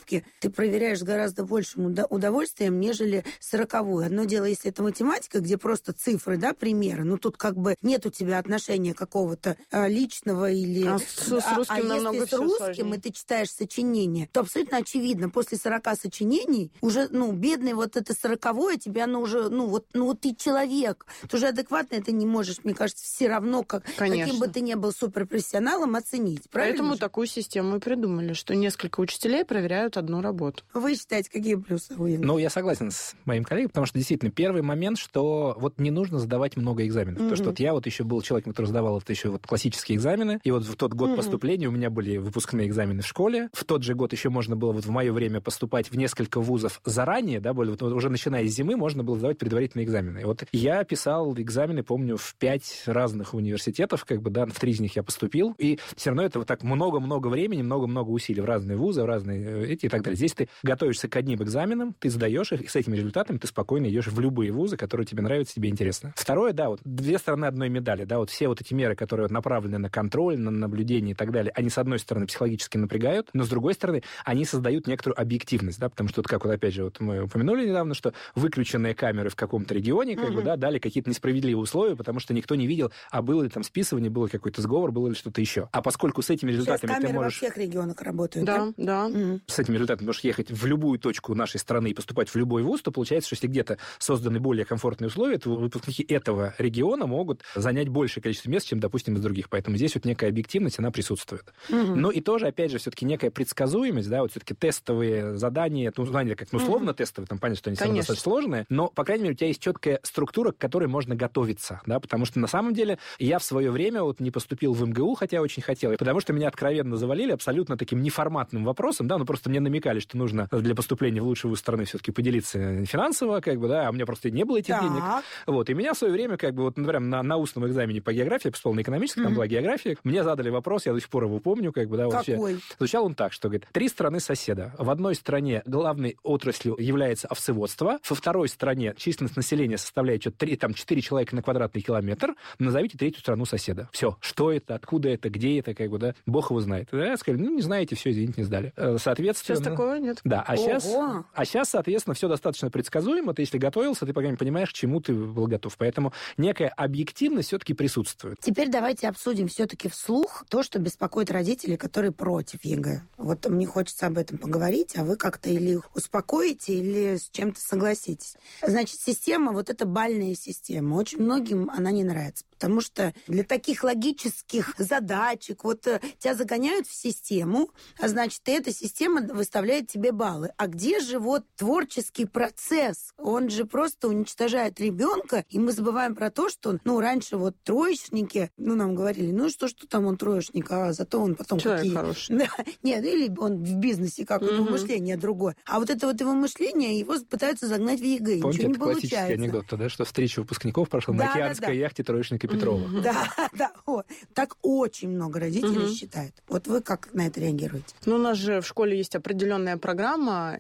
стопки ты проверяешь с гораздо большим удовольствием, нежели 40-ю. Одно дело, если это математика, где просто цифры, да, примеры, ну тут как бы нет у тебя отношения какого-то личного или... С русским намного если с русским, сложнее. и ты читаешь сочинение, то абсолютно очевидно, после 40 сочинений уже, бедный вот это 40-е, тебе оно уже, вот ты человек, ты уже адекватно это не можешь, мне кажется, все равно, каким бы ты ни был суперпрофессионалом, оценить. Поэтому такую систему и придумали, что несколько учителей проверяют одну работу. Вы считаете, какие плюсы у Инны? Я согласен с моим коллегой, потому что действительно первый момент, что вот не нужно сдавать много экзаменов. Потому что вот я вот еще был человеком, который сдавал вот еще вот классические экзамены, и вот в тот год поступления у меня были выпускные экзамены в школе. В тот же год еще можно было вот в мое время поступать в несколько вузов заранее, да, вот уже начиная с зимы можно было сдавать предварительные экзамены. И вот я писал экзамены, помню, в 5 разных университетов, в 3 из них я поступил, и все равно это вот так много-много времени, много-много усилий в разные вузы, в разные и так далее. Здесь ты готовишься к одним экзаменам, ты сдаешь их, и с этими результатами ты спокойно идешь в любые вузы, которые тебе нравятся, тебе интересно. Второе, да, вот две стороны одной медали, да, вот все вот эти меры, которые направлены на контроль, на наблюдение и так далее, они, с одной стороны, психологически напрягают, но, с другой стороны, они создают некоторую объективность, да, потому что, вот как вот опять же, вот мы упомянули недавно, что выключенные камеры в каком-то регионе, дали какие-то несправедливые условия, потому что никто не видел, а было ли там списывание, был ли какой-то сговор, было ли что-то еще. А поскольку с этими результатами ты можешь... во всех регионах работают, да? С этими результатами можешь ехать в любую точку нашей страны и поступать в любой вуз, то получается, что если где-то созданы более комфортные условия, то выпускники этого региона могут занять большее количество мест, чем, допустим, из других. Поэтому здесь вот некая объективность, она присутствует. Но и тоже, опять же, все-таки некая предсказуемость, да, вот все-таки тестовые задания, задания как условно тестовые, там понятно, что они все достаточно сложные, но, по крайней мере, у тебя есть четкая структура, к которой можно готовиться, да, потому что на самом деле я в свое время вот не поступил в МГУ, хотя очень хотел, потому что меня откровенно завалили абсолютно таким неформатным вопросом, да, просто мне намекали, что нужно для поступления в лучший вуз страны все-таки поделиться финансово, да, а у меня просто не было этих денег. Вот, и меня в свое время, например, на устном экзамене по географии, я поступал на экономический, там была география, мне задали вопрос, я до сих пор его помню, вообще. Какой? Звучал он так, что, говорит, 3 страны соседа. В одной стране главной отраслью является овцеводство, во второй стране численность населения составляет 4 человека на квадратный километр, назовите 3-ю страну соседа. Все. Что это, откуда это, где это, да, бог его знает. Да, сказали, не знаете, все, извините, не сдали. Соответственно... Сейчас такого нет. Да, а сейчас, соответственно, все достаточно предсказуемо, ты, если готовился, ты, по крайней мере, понимаешь, к чему ты был готов. Поэтому некая объективность все-таки присутствует. Теперь давайте обсудим все-таки вслух то, что беспокоит родителей, которые против ЕГЭ. Вот мне хочется об этом поговорить, а вы как-то или их успокоите, или с чем-то согласитесь. Значит, система, вот эта бальная система, очень многим она не нравится. Потому что для таких логических задачек тебя загоняют в систему, а значит, и эта система выставляет тебе баллы. А где же творческий процесс? Он же просто уничтожает ребенка, и мы забываем про то, что, раньше троечники, нам говорили, что там он троечник, а зато он потом человек хороший. Да, нет, или он в бизнесе, как у него мышление другое. А это его мышление, его пытаются загнать в ЕГЭ. Помните, ничего не это классический получается. анекдот, да, что встреча выпускников прошла на океанской яхте троечника Петрова. Да. Так очень много родителей считают. Вот вы как на это реагируете? У нас же в школе есть определенная программа,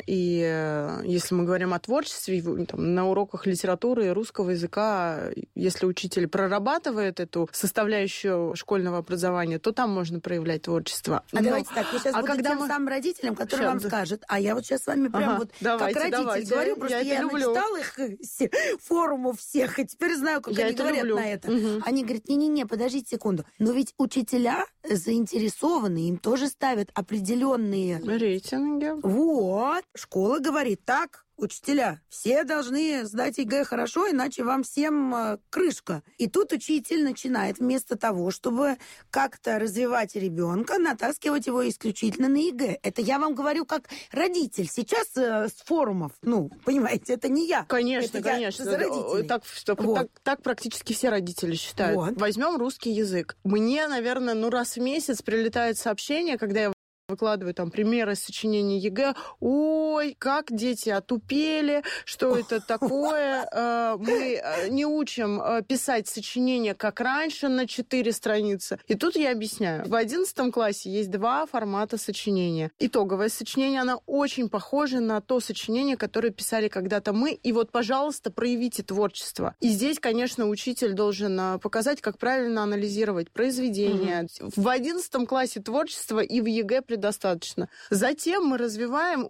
и если мы говорим о творчестве, на уроках литературы и русского языка, если учитель прорабатывает эту составляющую школьного образования, то там можно проявлять творчество. Давайте так, я сейчас буду тем самым родителям, которые вам скажут, а я сейчас с вами прям давайте, как родитель говорю, просто я начитала их форумов всех, и теперь знаю, как они говорят на это. Они говорят, не-не-не, подождите секунду. Но ведь учителя заинтересованы, им тоже ставят определенные... рейтинги. Школа говорит, так, учителя, все должны сдать ЕГЭ хорошо, иначе вам всем крышка. И тут учитель начинает вместо того, чтобы как-то развивать ребенка, натаскивать его исключительно на ЕГЭ. Это я вам говорю как родитель. Сейчас с форумов, понимаете, это не я. Конечно. Так практически все родители считают. Возьмем русский язык. Мне, наверное, раз в месяц прилетает сообщение, когда я выкладываю примеры сочинений ЕГЭ. Ой, как дети отупели, что это такое? Мы не учим писать сочинения, как раньше, на 4 страницы. И тут я объясняю. В 11 классе есть 2 формата сочинения. Итоговое сочинение, оно очень похоже на то сочинение, которое писали когда-то мы. И пожалуйста, проявите творчество. И здесь, конечно, учитель должен показать, как правильно анализировать произведение. В 11 классе творчество и в ЕГЭ предостаточно. Затем мы развиваем